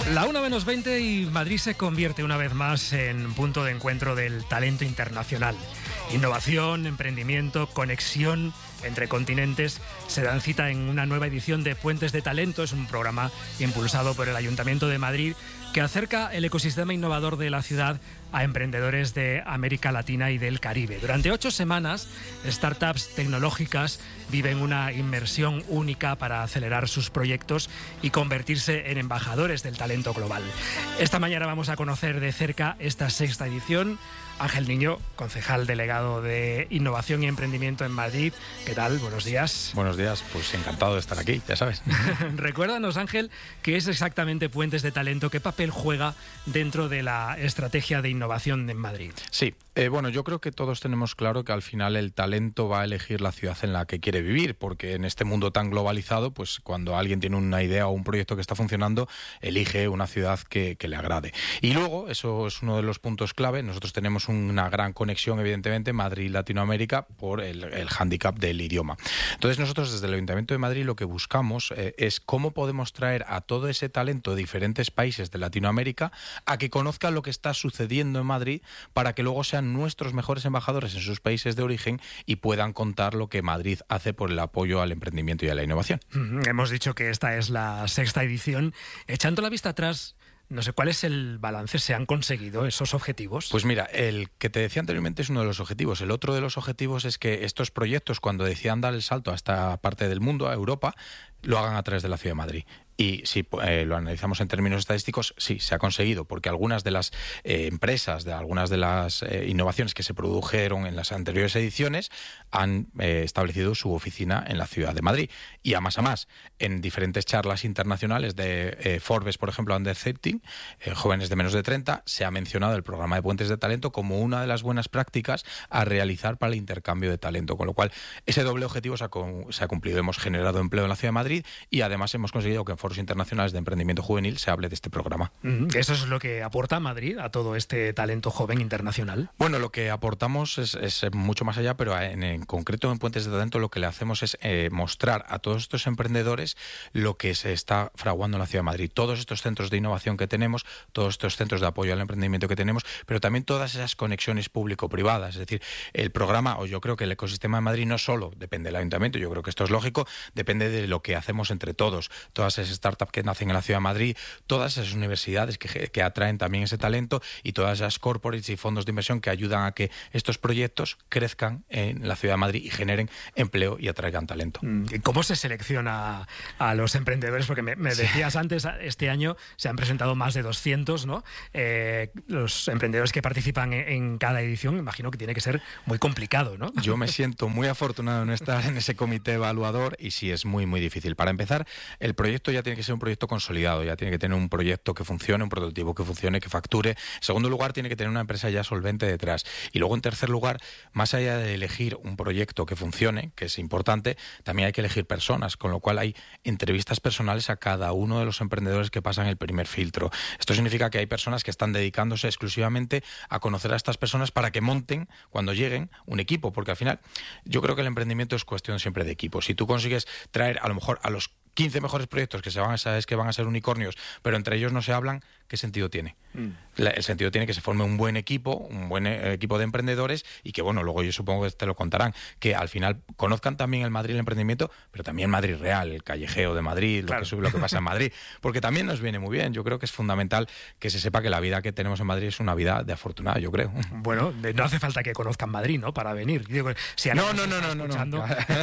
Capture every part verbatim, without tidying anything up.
La una menos veinte y Madrid se convierte una vez más en punto de encuentro del talento internacional. Innovación, emprendimiento, conexión entre continentes se dan cita en una nueva edición de Puentes de Talento. Es un programa impulsado por el Ayuntamiento de Madrid que acerca el ecosistema innovador de la ciudad a emprendedores de América Latina y del Caribe. Durante ocho semanas, startups tecnológicas viven una inmersión única para acelerar sus proyectos y convertirse en embajadores del talento global. Esta mañana vamos a conocer de cerca esta sexta edición. Ángel Niño, concejal delegado de Innovación y Emprendimiento en Madrid. ¿Qué tal? Buenos días. Buenos días, pues encantado de estar aquí, ya sabes. Recuérdanos, Ángel, ¿qué es exactamente Puentes de Talento? ¿Qué papel juega dentro de la estrategia de innovación en Madrid? Sí, eh, bueno, yo creo que todos tenemos claro que al final el talento va a elegir la ciudad en la que quiere vivir, porque en este mundo tan globalizado, pues cuando alguien tiene una idea o un proyecto que está funcionando, elige una ciudad que, que le agrade. Y luego, eso es uno de los puntos clave, nosotros tenemos una gran conexión, evidentemente, Madrid-Latinoamérica por el, el hándicap del idioma. Entonces nosotros desde el Ayuntamiento de Madrid lo que buscamos eh, es cómo podemos traer a todo ese talento de diferentes países de Latinoamérica a que conozcan lo que está sucediendo en Madrid para que luego sean nuestros mejores embajadores en sus países de origen y puedan contar lo que Madrid hace por el apoyo al emprendimiento y a la innovación. Hemos dicho que esta es la sexta edición. Echando la vista atrás, no sé, ¿cuál es el balance? ¿Se han conseguido esos objetivos? Pues mira, el que te decía anteriormente es uno de los objetivos. El otro de los objetivos es que estos proyectos, cuando decidan dar el salto a esta parte del mundo, a Europa, lo hagan a través de la Ciudad de Madrid. Y si eh, lo analizamos en términos estadísticos, sí, se ha conseguido, porque algunas de las eh, empresas, de algunas de las eh, innovaciones que se produjeron en las anteriores ediciones han eh, establecido su oficina en la Ciudad de Madrid. Y a más a más, en diferentes charlas internacionales de eh, Forbes, por ejemplo, Under treinta, eh, jóvenes de menos de treinta, se ha mencionado el programa de Puentes de Talento como una de las buenas prácticas a realizar para el intercambio de talento, con lo cual ese doble objetivo se ha, se ha cumplido. Hemos generado empleo en la Ciudad de Madrid y además hemos conseguido que en foros internacionales de emprendimiento juvenil se hable de este programa. ¿Eso es lo que aporta Madrid a todo este talento joven internacional? Bueno, lo que aportamos es, es mucho más allá, pero en, en concreto en Puentes de Talento lo que le hacemos es eh, mostrar a todos estos emprendedores lo que se está fraguando en la Ciudad de Madrid. Todos estos centros de innovación que tenemos, todos estos centros de apoyo al emprendimiento que tenemos, pero también todas esas conexiones público-privadas. Es decir, el programa, o yo creo que el ecosistema de Madrid no solo depende del Ayuntamiento, yo creo que esto es lógico, depende de lo que hacemos entre todos. Todas esas startups que nacen en la Ciudad de Madrid, todas esas universidades que, que atraen también ese talento y todas esas corporates y fondos de inversión que ayudan a que estos proyectos crezcan en la Ciudad de Madrid y generen empleo y atraigan talento. ¿Cómo se selecciona a los emprendedores? Porque me, me decías sí. antes, este año se han presentado más de doscientos, ¿no? Eh, los emprendedores que participan en, en cada edición, imagino que tiene que ser muy complicado, ¿no? Yo me siento muy afortunado en estar en ese comité evaluador y sí es muy, muy difícil. Para empezar, el proyecto ya tiene que ser un proyecto consolidado, ya tiene que tener un proyecto que funcione, un prototipo que funcione, que facture. En segundo lugar, tiene que tener una empresa ya solvente detrás. Y luego, en tercer lugar, más allá de elegir un proyecto que funcione, que es importante, también hay que elegir personas, con lo cual hay entrevistas personales a cada uno de los emprendedores que pasan el primer filtro. Esto significa que hay personas que están dedicándose exclusivamente a conocer a estas personas para que monten, cuando lleguen, un equipo, porque al final yo creo que el emprendimiento es cuestión siempre de equipo. Si tú consigues traer a lo mejor a los quince mejores proyectos que se van a sabes que van a ser unicornios, pero entre ellos no se hablan, ¿qué sentido tiene? Mm. La, el sentido tiene que se forme un buen equipo, un buen eh, equipo de emprendedores y que, bueno, luego yo supongo que te lo contarán, que al final conozcan también el Madrid, el emprendimiento, pero también Madrid real, el callejeo de Madrid, claro. lo, que, lo que pasa en Madrid, porque también nos viene muy bien. Yo creo que es fundamental que se sepa que la vida que tenemos en Madrid es una vida de afortunada, yo creo. Bueno, no hace falta que conozcan Madrid, ¿no? Para venir. Digo, si no, no, no, no, no, no.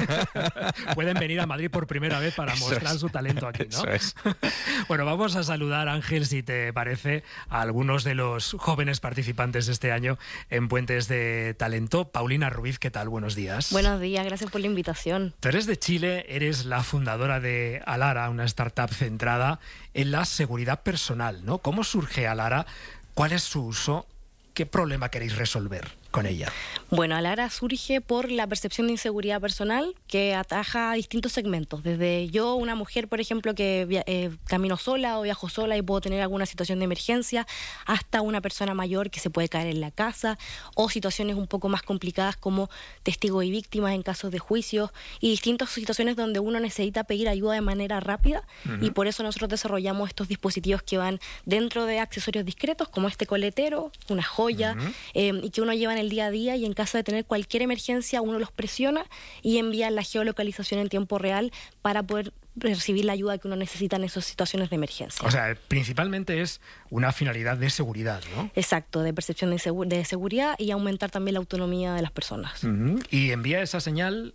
Pueden venir a Madrid por primera vez para Eso mostrar es. su talento aquí, ¿no? Eso es. Bueno, vamos a saludar, Ángel, si te parece, a algunos de los jóvenes participantes este año en Puentes de Talento. Paulina Ruiz, ¿qué tal? Buenos días. Buenos días, gracias por la invitación. Tú eres de Chile, eres la fundadora de Alara, una startup centrada en la seguridad personal, ¿no? ¿Cómo surge Alara? ¿Cuál es su uso? ¿Qué problema queréis resolver? con ella? Bueno, Alara surge por la percepción de inseguridad personal que ataja a distintos segmentos. Desde yo, una mujer, por ejemplo, que eh, camino sola o viajo sola y puedo tener alguna situación de emergencia, hasta una persona mayor que se puede caer en la casa, o situaciones un poco más complicadas como testigo y víctimas en casos de juicios, y distintas situaciones donde uno necesita pedir ayuda de manera rápida. Uh-huh. Y por eso nosotros desarrollamos estos dispositivos que van dentro de accesorios discretos como este coletero, una joya, uh-huh. eh, y que uno lleva en el día a día, y en caso de tener cualquier emergencia uno los presiona y envía la geolocalización en tiempo real para poder recibir la ayuda que uno necesita en esas situaciones de emergencia. O sea, principalmente es una finalidad de seguridad, ¿no? Exacto, de percepción de, insegu- de seguridad y aumentar también la autonomía de las personas. Uh-huh. Y envía esa señal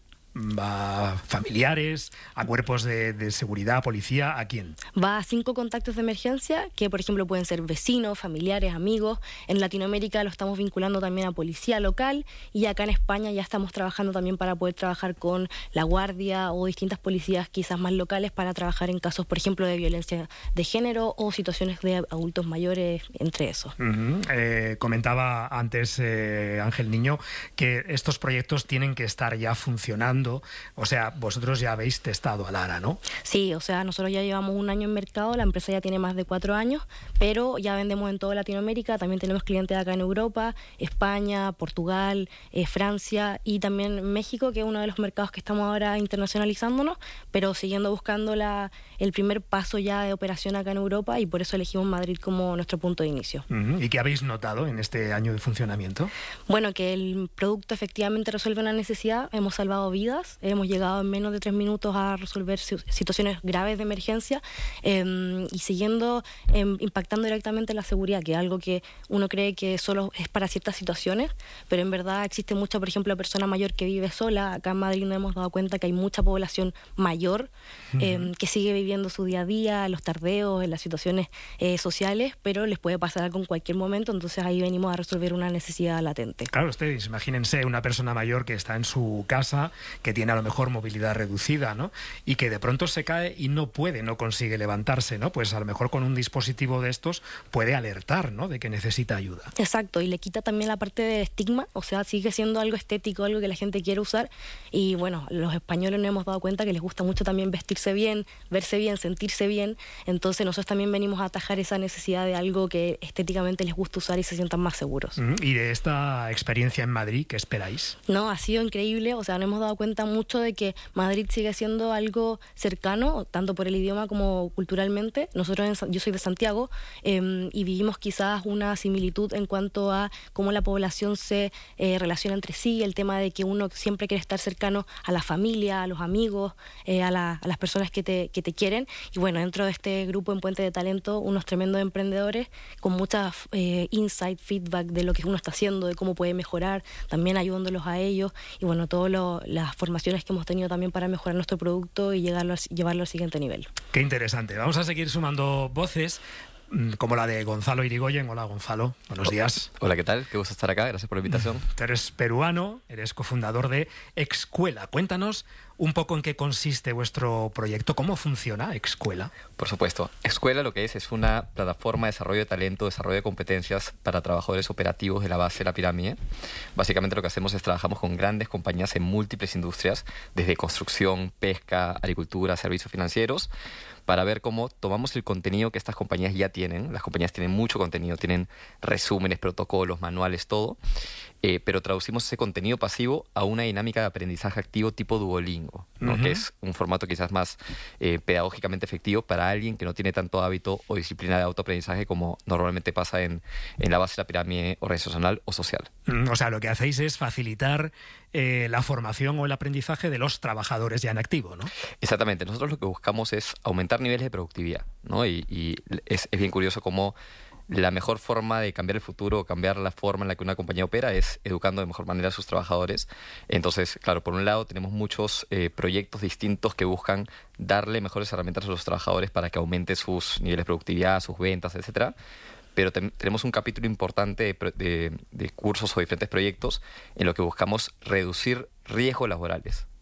a familiares, a cuerpos de, de seguridad, policía, ¿a quién? Va a cinco contactos de emergencia que, por ejemplo, pueden ser vecinos, familiares, amigos. En Latinoamérica lo estamos vinculando también a policía local, y acá en España ya estamos trabajando también para poder trabajar con la Guardia o distintas policías quizás más locales para trabajar en casos, por ejemplo, de violencia de género o situaciones de adultos mayores, entre esos. Uh-huh. Eh, comentaba antes eh, Ángel Niño que estos proyectos tienen que estar ya funcionando. O sea, vosotros ya habéis testado Alara, ¿no? Sí, o sea, nosotros ya llevamos un año en mercado, la empresa ya tiene más de cuatro años, pero ya vendemos en toda Latinoamérica, también tenemos clientes acá en Europa, España, Portugal, eh, Francia y también México, que es uno de los mercados que estamos ahora internacionalizándonos, pero siguiendo buscando la, el primer paso ya de operación acá en Europa, y por eso elegimos Madrid como nuestro punto de inicio. Uh-huh. ¿Y qué habéis notado en este año de funcionamiento? Bueno, que el producto efectivamente resuelve una necesidad, hemos salvado vidas. Hemos llegado en menos de tres minutos a resolver situaciones graves de emergencia, eh, y siguiendo eh, impactando directamente la seguridad, que es algo que uno cree que solo es para ciertas situaciones, pero en verdad existe mucha, por ejemplo, persona mayor que vive sola. Acá en Madrid nos hemos dado cuenta que hay mucha población mayor eh, uh-huh. que sigue viviendo su día a día, los tardeos, en las situaciones eh, sociales, pero les puede pasar algo en cualquier momento, entonces ahí venimos a resolver una necesidad latente. Claro, ustedes imagínense una persona mayor que está en su casa, que tiene a lo mejor movilidad reducida, ¿no? Y que de pronto se cae y no puede, no consigue levantarse, ¿no? Pues a lo mejor con un dispositivo de estos puede alertar, ¿no?, de que necesita ayuda. Exacto, y le quita también la parte de estigma, o sea, sigue siendo algo estético, algo que la gente quiere usar, y bueno, los españoles nos hemos dado cuenta que les gusta mucho también vestirse bien, verse bien, sentirse bien, entonces nosotros también venimos a atajar esa necesidad de algo que estéticamente les gusta usar y se sientan más seguros. Mm, ¿y de esta experiencia en Madrid qué esperáis? No, ha sido increíble, o sea, nos hemos dado cuenta mucho de que Madrid sigue siendo algo cercano, tanto por el idioma como culturalmente. Nosotros, en, yo soy de Santiago, eh, y vivimos quizás una similitud en cuanto a cómo la población se eh, relaciona entre sí, el tema de que uno siempre quiere estar cercano a la familia, a los amigos, eh, a, la, a las personas que te, que te quieren. Y bueno, dentro de este grupo en Puente de Talento, unos tremendos emprendedores con mucha eh, insight, feedback de lo que uno está haciendo, de cómo puede mejorar, también ayudándolos a ellos, y bueno, todas las formaciones que hemos tenido también para mejorar nuestro producto y llegarlo, llevarlo al siguiente nivel. Qué interesante. Vamos a seguir sumando voces, como la de Gonzalo Irigoyen. Hola, Gonzalo, buenos días. Hola, ¿qué tal? Qué gusto estar acá, gracias por la invitación. Tú eres peruano, eres cofundador de Excuela. Cuéntanos un poco en qué consiste vuestro proyecto, cómo funciona Excuela. Por supuesto. Excuela lo que es es una plataforma de desarrollo de talento, desarrollo de competencias para trabajadores operativos de la base de la pirámide. Básicamente lo que hacemos es trabajamos con grandes compañías en múltiples industrias, desde construcción, pesca, agricultura, servicios financieros, para ver cómo tomamos el contenido que estas compañías ya tienen. Las compañías tienen mucho contenido, tienen resúmenes, protocolos, manuales, todo, eh, pero traducimos ese contenido pasivo a una dinámica de aprendizaje activo tipo Duolingo, ¿no? Uh-huh. Que es un formato quizás más eh, pedagógicamente efectivo para alguien que no tiene tanto hábito o disciplina de autoaprendizaje como normalmente pasa en, en la base de la pirámide organizacional o social. O sea, lo que hacéis es facilitar eh, la formación o el aprendizaje de los trabajadores ya en activo, ¿no? Exactamente. Nosotros lo que buscamos es aumentar niveles de productividad, ¿no? Y, y es, es bien curioso cómo la mejor forma de cambiar el futuro, cambiar la forma en la que una compañía opera es educando de mejor manera a sus trabajadores. Entonces, claro, por un lado tenemos muchos eh, proyectos distintos que buscan darle mejores herramientas a los trabajadores para que aumente sus niveles de productividad, sus ventas, etcétera. Pero te, tenemos un capítulo importante de, de, de cursos o diferentes proyectos en lo que buscamos reducir riesgos laborales.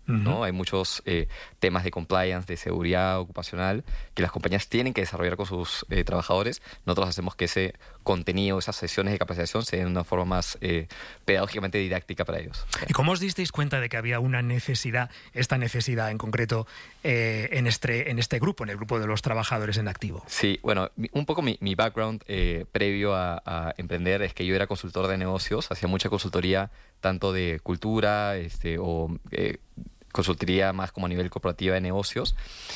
¿no? Hay muchos eh, temas de compliance, de seguridad ocupacional, que las compañías tienen que desarrollar con sus eh, trabajadores. Nosotros hacemos que ese contenido, esas sesiones de capacitación se den de una forma más eh, pedagógicamente didáctica para ellos. ¿Y cómo os disteis cuenta de que había una necesidad, esta necesidad en concreto, eh, en, este, en este grupo, en el grupo de los trabajadores en activo? Sí, bueno, un poco mi, mi background eh, previo a, a emprender es que yo era consultor de negocios, hacía mucha consultoría tanto de cultura este, o eh, consultoría más como a nivel corporativo de negocios.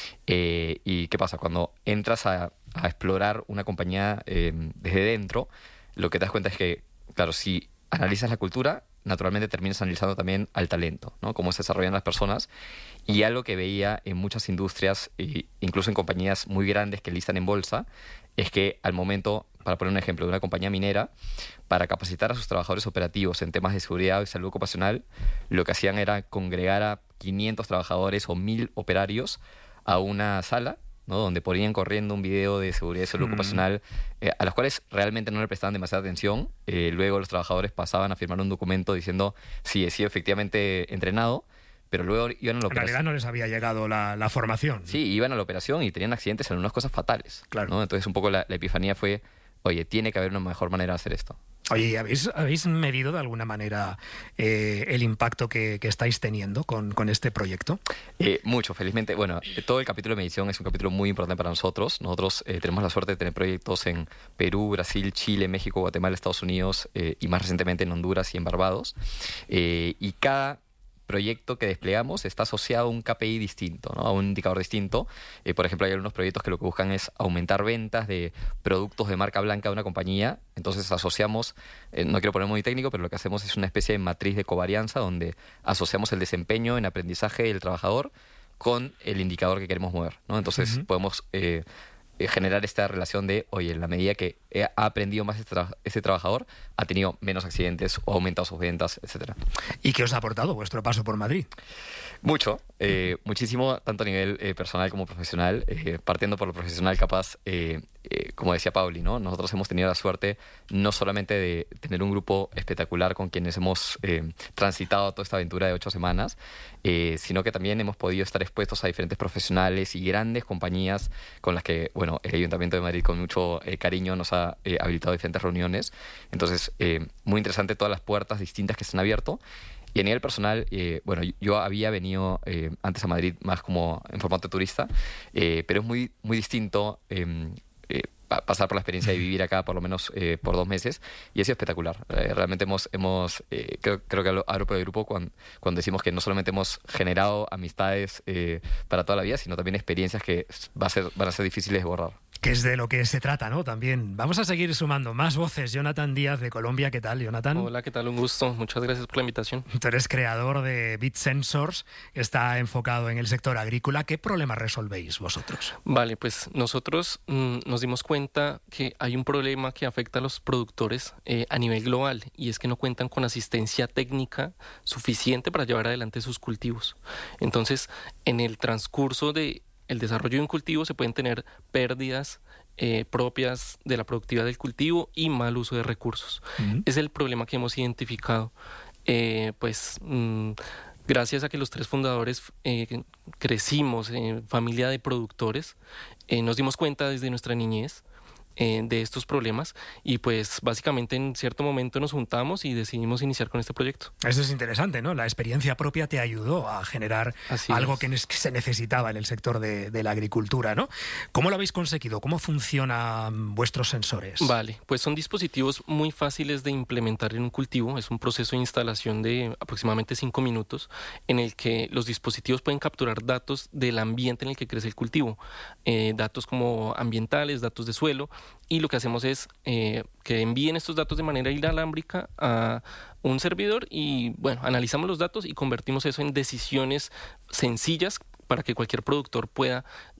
Eh, ¿Y qué pasa? Cuando entras a, a explorar una compañía eh, desde dentro, lo que te das cuenta es que, claro, si analizas la cultura, naturalmente terminas analizando también al talento, ¿no? Cómo se desarrollan las personas. Y algo que veía en muchas industrias, e incluso en compañías muy grandes que listan en bolsa, es que al momento, para poner un ejemplo, de una compañía minera, para capacitar a sus trabajadores operativos en temas de seguridad y salud ocupacional, lo que hacían era congregar a quinientos trabajadores o mil operarios a una sala, ¿no? Donde ponían corriendo un video de seguridad y salud mm. ocupacional, eh, a los cuales realmente no le prestaban demasiada atención. Eh, luego los trabajadores pasaban a firmar un documento diciendo sí, he sido efectivamente entrenado, pero luego iban a la operación. En realidad no les había llegado la, la formación. Sí, iban a la operación y tenían accidentes en algunas cosas fatales. Claro. ¿no? Entonces un poco la, la epifanía fue, oye, tiene que haber una mejor manera de hacer esto. Oye, ¿habéis, ¿habéis medido de alguna manera eh, el impacto que, que estáis teniendo con, con este proyecto? Eh, mucho, felizmente. Bueno, todo el capítulo de medición es un capítulo muy importante para nosotros. Nosotros eh, tenemos la suerte de tener proyectos en Perú, Brasil, Chile, México, Guatemala, Estados Unidos eh, y más recientemente en Honduras y en Barbados. Eh, y cada proyecto que desplegamos está asociado a un K P I distinto, ¿no? A un indicador distinto. Eh, por ejemplo, hay algunos proyectos que lo que buscan es aumentar ventas de productos de marca blanca de una compañía. Entonces asociamos, eh, no quiero poner muy técnico, pero lo que hacemos es una especie de matriz de covarianza donde asociamos el desempeño en aprendizaje del trabajador con el indicador que queremos mover, ¿no? Entonces uh-huh. podemos eh, generar esta relación de, oye, en la medida que ha aprendido más este, tra- este trabajador, ha tenido menos accidentes o ha aumentado sus ventas, etcétera. ¿Y qué os ha aportado vuestro paso por Madrid? Mucho, eh, muchísimo, tanto a nivel eh, personal como profesional. Eh, partiendo por lo profesional, capaz, eh, eh, como decía Pauli, ¿no? Nosotros hemos tenido la suerte no solamente de tener un grupo espectacular con quienes hemos eh, transitado toda esta aventura de ocho semanas, eh, sino que también hemos podido estar expuestos a diferentes profesionales y grandes compañías con las que, bueno, el Ayuntamiento de Madrid con mucho eh, cariño nos ha eh, habilitado diferentes reuniones. Entonces, eh, muy interesante todas las puertas distintas que se han abierto. Y a nivel personal, eh, bueno, yo había venido eh, antes a Madrid más como en formato de turista, eh, pero es muy, muy distinto eh, eh, pasar por la experiencia de vivir acá por lo menos eh, por dos meses y ha sido espectacular. Eh, realmente hemos, hemos eh, creo, creo que hablo, hablo por el grupo cuando, cuando decimos que no solamente hemos generado amistades eh, para toda la vida, sino también experiencias que va a ser, van a ser difíciles de borrar. Que es de lo que se trata, ¿no? También vamos a seguir sumando más voces. Jonathan Díaz de Colombia, ¿qué tal, Jonathan? Hola, ¿qué tal? Un gusto. Muchas gracias por la invitación. Tú eres creador de BitSensors, que está enfocado en el sector agrícola. ¿Qué problemas resolvéis vosotros? Vale, pues nosotros mmm, nos dimos cuenta que hay un problema que afecta a los productores eh, a nivel global y es que no cuentan con asistencia técnica suficiente para llevar adelante sus cultivos. Entonces, en el transcurso de el desarrollo de un cultivo se pueden tener pérdidas eh, propias de la productividad del cultivo y mal uso de recursos. Uh-huh. Es el problema que hemos identificado. Eh, pues mmm, gracias a que los tres fundadores eh, crecimos en familia de productores, eh, nos dimos cuenta desde nuestra niñez Eh, de estos problemas y pues básicamente en cierto momento nos juntamos y decidimos iniciar con este proyecto. Eso es interesante, ¿no? La experiencia propia te ayudó a generar Así algo que, que se necesitaba en el sector de, de la agricultura, ¿no? ¿Cómo lo habéis conseguido? ¿Cómo funcionan vuestros sensores? Vale, pues son dispositivos muy fáciles de implementar en un cultivo. Es un proceso de instalación de aproximadamente cinco minutos en el que los dispositivos pueden capturar datos del ambiente en el que crece el cultivo, eh, datos como ambientales, datos de suelo. Y lo que hacemos es eh, que envíen estos datos de manera inalámbrica a un servidor y, bueno, analizamos los datos y convertimos eso en decisiones sencillas para que cualquier productor pueda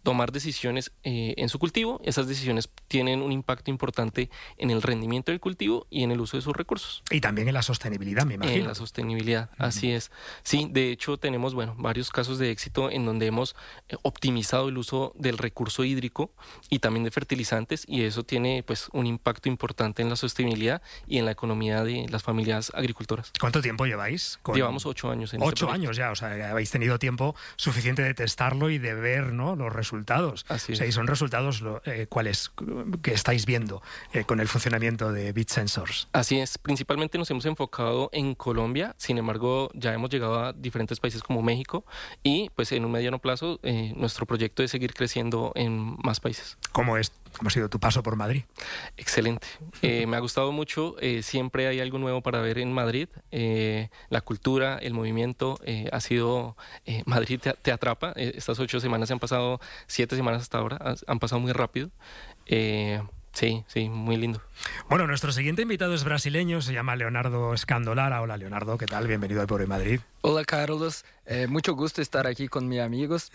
tomar decisiones eh, en su cultivo. Esas decisiones tienen un impacto importante en el rendimiento del cultivo y en el uso de sus recursos. Y también en la sostenibilidad, me imagino. En la sostenibilidad, uh-huh. Así es. Sí, de hecho tenemos, bueno, varios casos de éxito en donde hemos eh, optimizado el uso del recurso hídrico y también de fertilizantes, y eso tiene pues un impacto importante en la sostenibilidad y en la economía de las familias agricultoras. ¿Cuánto tiempo lleváis? Con... Llevamos ocho años en Ocho este años ya, o sea, habéis tenido tiempo suficiente de testarlo y de ver, ¿no?, los resultados. resultados. Así o sea, y son resultados eh, cuáles que estáis viendo eh, con el funcionamiento de BitSensors. Así es. Principalmente nos hemos enfocado en Colombia. Sin embargo, ya hemos llegado a diferentes países como México y pues en un mediano plazo eh, nuestro proyecto es seguir creciendo en más países. ¿Cómo es? ¿Cómo ha sido tu paso por Madrid? Excelente. Eh, me ha gustado mucho. Eh, siempre hay algo nuevo para ver en Madrid. Eh, la cultura, el movimiento, eh, ha sido... Eh, Madrid te, te atrapa. Eh, estas ocho semanas se han pasado, siete semanas hasta ahora, han pasado muy rápido. Eh, sí, sí, muy lindo. Bueno, nuestro siguiente invitado es brasileño, se llama Leonardo Scandolara. Hola, Leonardo, ¿qué tal? Bienvenido a Pobre Madrid. Hola, Carlos. Eh, mucho gusto estar aquí con mis amigos.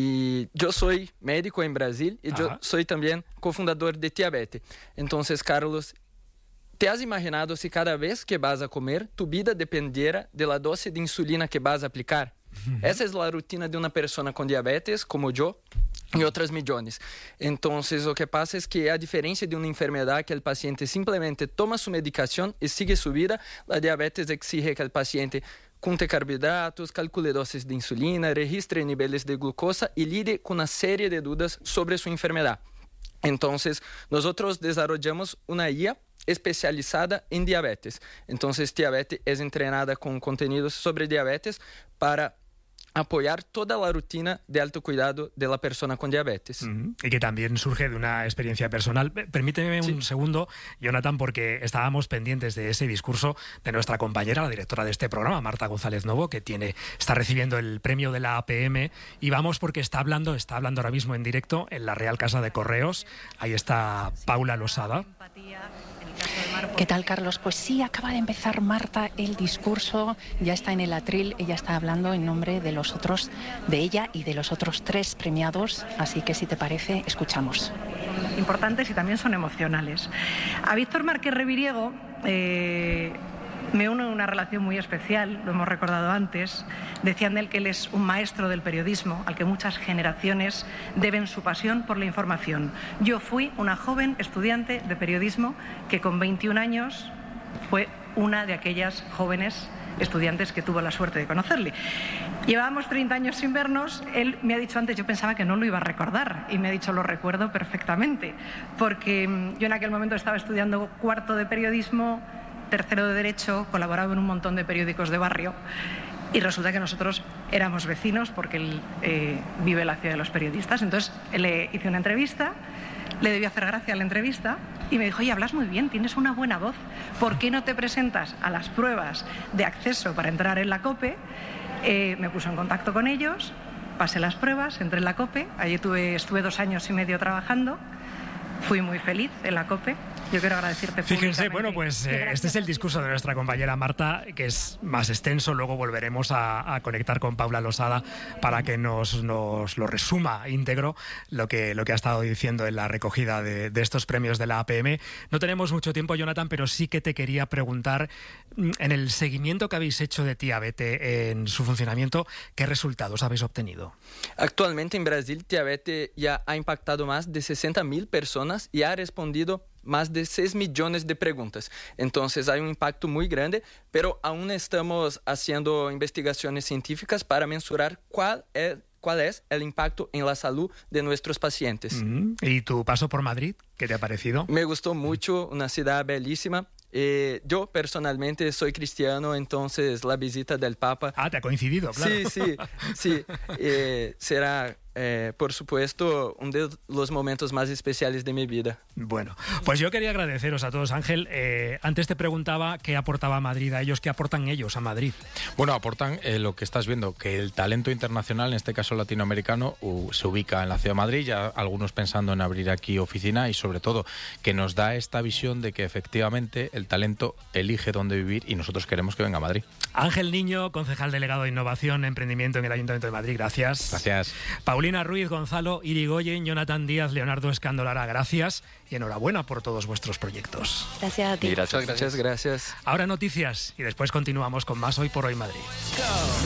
Y yo soy médico en Brasil y Ajá. yo soy también cofundador de Tiabete. Entonces, Carlos, ¿te has imaginado si cada vez que vas a comer, tu vida dependiera de la dosis de insulina que vas a aplicar? Uh-huh. Esa es la rutina de una persona con diabetes como yo y otras millones. Entonces, lo que pasa es que a diferencia de una enfermedad que el paciente simplemente toma su medicación y sigue su vida, la diabetes exige que el paciente conte carbohidratos, calcule dosis de insulina, registre niveles de glucosa y lide con una serie de dudas sobre su enfermedad. Entonces, nosotros desarrollamos una I A especializada en diabetes. Entonces, Tiabete es entrenada con contenidos sobre diabetes para apoyar toda la rutina de alto cuidado de la persona con diabetes. Uh-huh. Y que también surge de una experiencia personal. Permíteme un sí. segundo, Jonathan, porque estábamos pendientes de ese discurso de nuestra compañera, la directora de este programa, Marta González Novo, que tiene, está recibiendo el premio de la A P M, y vamos porque está hablando, está hablando ahora mismo en directo en la Real Casa de Correos. Ahí está Paula Losada. ¿Qué tal, Carlos? Pues sí, acaba de empezar Marta el discurso, ya está en el atril, ella está hablando en nombre de los otros, de ella y de los otros tres premiados, así que si te parece, escuchamos. Importantes y también son emocionales. A Víctor Márquez Reviriego eh, me une una relación muy especial, lo hemos recordado antes. Decían de él que él es un maestro del periodismo, al que muchas generaciones deben su pasión por la información. Yo fui una joven estudiante de periodismo que con veintiún años fue una de aquellas jóvenes estudiantes que tuvo la suerte de conocerle. Llevábamos treinta años sin vernos. Él me ha dicho antes, yo pensaba que no lo iba a recordar, y me ha dicho, lo recuerdo perfectamente, porque yo en aquel momento estaba estudiando cuarto de periodismo, tercero de Derecho, colaboraba en un montón de periódicos de barrio, y resulta que nosotros éramos vecinos porque él eh, vive en la ciudad de los periodistas. Entonces le hice una entrevista, le debió hacer gracia la entrevista y me dijo, oye, hablas muy bien, tienes una buena voz, ¿por qué no te presentas a las pruebas de acceso para entrar en la COPE? Eh, me puso en contacto con ellos, pasé las pruebas, entré en la COPE, allí tuve, estuve dos años y medio trabajando, fui muy feliz en la COPE. Yo quiero agradecerte. Fíjense, bueno, pues eh, este es el discurso de nuestra compañera Marta, que es más extenso. Luego volveremos a, a conectar con Paula Losada para que nos, nos lo resuma íntegro lo que, lo que ha estado diciendo en la recogida de, de estos premios de la A P M. No tenemos mucho tiempo, Jonathan, pero sí que te quería preguntar, en el seguimiento que habéis hecho de Tiabete en su funcionamiento, ¿qué resultados habéis obtenido? Actualmente en Brasil, Tiabete ya ha impactado más de sesenta mil personas y ha respondido más de seis millones de preguntas. Entonces hay un impacto muy grande, pero aún estamos haciendo investigaciones científicas para mensurar cuál es, cuál es el impacto en la salud de nuestros pacientes. Mm-hmm. ¿Y tu paso por Madrid? ¿Qué te ha parecido? Me gustó mucho, una ciudad bellísima. Eh, yo personalmente soy cristiano, entonces la visita del Papa... Ah, te ha coincidido, claro. Sí, sí, sí. Eh, será... Eh, por supuesto, uno de los momentos más especiales de mi vida. Bueno, pues yo quería agradeceros a todos, Ángel. Eh, antes te preguntaba qué aportaba Madrid a ellos, qué aportan ellos a Madrid. Bueno, aportan eh, lo que estás viendo, que el talento internacional, en este caso latinoamericano, uh, se ubica en la ciudad de Madrid, ya algunos pensando en abrir aquí oficina, y sobre todo que nos da esta visión de que efectivamente el talento elige dónde vivir y nosotros queremos que venga a Madrid. Ángel Niño, concejal delegado de Innovación, Emprendimiento en el Ayuntamiento de Madrid, gracias. Gracias. Paulina Paulina Ruiz, Gonzalo Irigoyen, Jonathan Díaz, Leonardo Escandolara, gracias y enhorabuena por todos vuestros proyectos. Gracias a ti. Gracias. Muchas gracias. Ahora noticias y después continuamos con más Hoy por Hoy Madrid.